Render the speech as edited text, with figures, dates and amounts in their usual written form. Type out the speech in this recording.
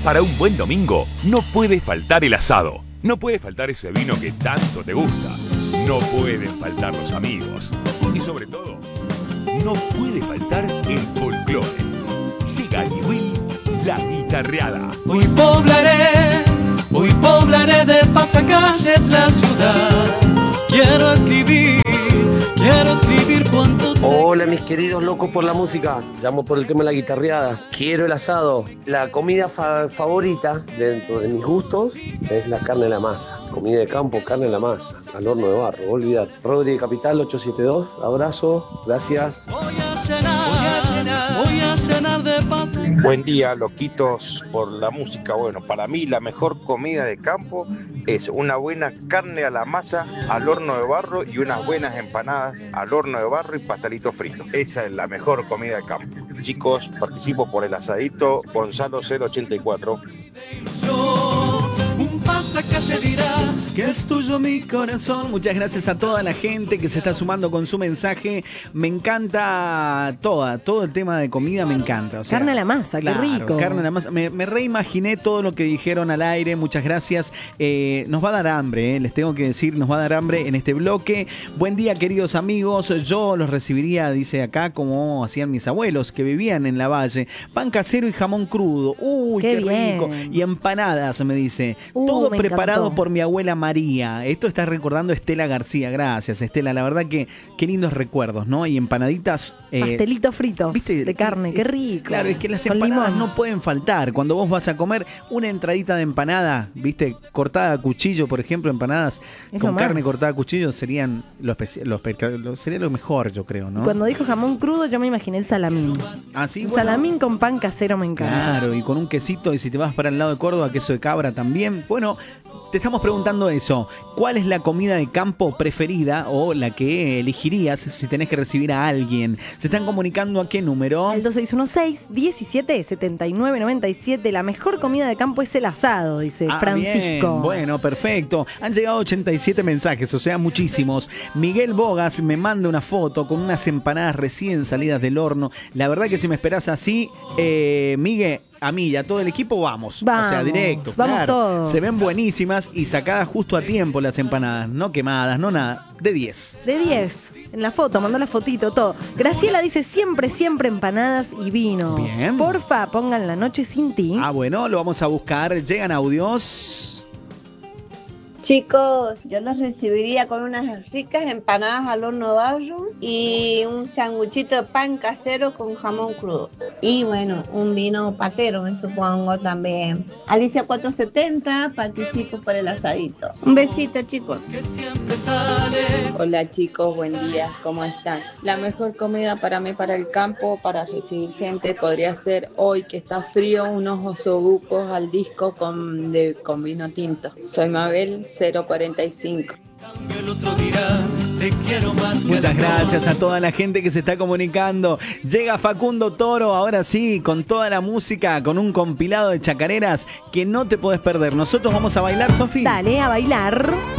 Para un buen domingo, no puede faltar el asado. No puede faltar ese vino que tanto te gusta. No pueden faltar los amigos. Y sobre todo, no puede faltar el folclore. Siga y Will, la guitarreada. Hoy poblaré de pasacalles la ciudad. Quiero escribir cuánto te... Hola mis queridos locos por la música, llamo por el tema de la guitarreada. Quiero el asado. La comida favorita dentro de mis gustos es la carne a la masa. Comida de campo, carne a la masa, al horno de barro, olvidar. Rodri Capital 872, abrazo, gracias. Voy a llenar de paz. Buen día, loquitos por la música. Bueno, para mí la mejor comida de campo es una buena carne a la masa al horno de barro y unas buenas empanadas al horno de barro y pastelito frito. Esa es la mejor comida de campo. Chicos, participo por el asadito Gonzalo 084. Un pasacalle dirá que es tuyo mi corazón. Muchas gracias a toda la gente que se está sumando con su mensaje. Me encanta todo el tema de comida me encanta. O sea, carne a la masa, claro, qué rico. Carne a la masa. Me reimaginé todo lo que dijeron al aire. Muchas gracias. Nos va a dar hambre, les tengo que decir, nos va a dar hambre en este bloque. Buen día, queridos amigos. Yo los recibiría, dice acá, como hacían mis abuelos que vivían en la Valle. Pan casero y jamón crudo. Uy, qué rico. Y empanadas, me dice. Todo preparado encantó por mi abuela María. Esto está recordando Estela García. Gracias, Estela. La verdad que qué lindos recuerdos, ¿no? Y empanaditas. Pastelitos fritos, ¿viste? de carne, qué rico. Claro, es que las Con empanadas limón. no pueden faltar. Cuando vos vas a comer una entradita de empanada, ¿viste? Cortada a cuchillo, por ejemplo, empanadas Es con lo carne más. cortada a cuchillo serían sería lo mejor, yo creo, ¿no? Cuando dijo jamón crudo, yo me imaginé el salamín. Ah, sí, El bueno. salamín con pan casero me encanta. Claro, y con un quesito, y si te vas para el lado de Córdoba, queso de cabra también. Bueno, te estamos preguntando eso. ¿Cuál es la comida de campo preferida o la que elegirías si tenés que recibir a alguien? ¿Se están comunicando a qué número? Al 2616-177997. La mejor comida de campo es el asado, dice Francisco. Bien. Bueno, perfecto. Han llegado 87 mensajes, o sea, muchísimos. Miguel Bogas me manda una foto con unas empanadas recién salidas del horno. La verdad que si me esperás así, Miguel, a mí y a todo el equipo vamos. O sea, directo. Vamos claro. todos. Se ven buenísimas y sacadas justo a tiempo las empanadas. No quemadas, no nada. De 10. De 10. En la foto, mandó la fotito, todo. Graciela dice siempre empanadas y vinos. Bien. Porfa, pongan La Noche Sin Ti. Ah, bueno, lo vamos a buscar. Llegan audios. Chicos, yo los recibiría con unas ricas empanadas al horno de barro y un sanguchito de pan casero con jamón crudo. Y bueno, un vino patero, me supongo también. Alicia 470, participo por el asadito. Un besito, chicos. Hola chicos, buen día, ¿cómo están? La mejor comida para mí, para el campo, para recibir gente, podría ser hoy que está frío, unos osobucos al disco con vino tinto. Soy Mabel 045. Muchas gracias a toda la gente que se está comunicando. Llega Facundo Toro, ahora sí, con toda la música, con un compilado de chacareras que no te podés perder. Nosotros vamos a bailar, Sofi. Dale, a bailar.